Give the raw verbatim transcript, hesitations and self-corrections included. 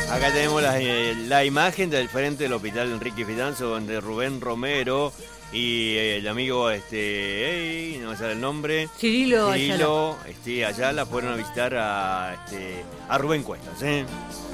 Acá tenemos la, eh, la imagen del frente del hospital Enrique Fidanzo, donde Rubén Romero y eh, el amigo, este, ey, no me sale el nombre, Cirilo Cirilo este, Ayala fueron a visitar a, este, a Rubén Cuestas. ¿eh?